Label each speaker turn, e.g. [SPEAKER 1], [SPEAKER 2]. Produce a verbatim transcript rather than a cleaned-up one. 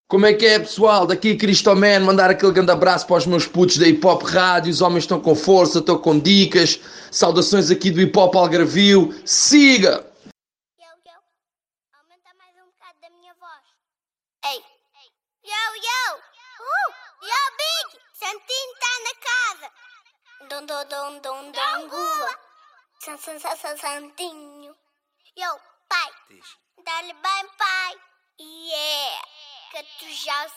[SPEAKER 1] Como é que é, pessoal? Daqui Cristoman, mandar aquele grande abraço para os meus putos da Hip Hop Rádio. Os homens estão com força, estão com dicas. Saudações aqui do Hip Hop Algarvio. Siga!
[SPEAKER 2] Yo, yo, aumenta mais um bocado da minha voz. Ei, yo, yo, uh, yo, Big, Santinho está na casa. Dom, dom, dom, dom, dom, gula. San, san, san, san, Santinho. Yo, pai,
[SPEAKER 3] Diz.
[SPEAKER 2] dá-lhe bem, pai. Yeah, que tu já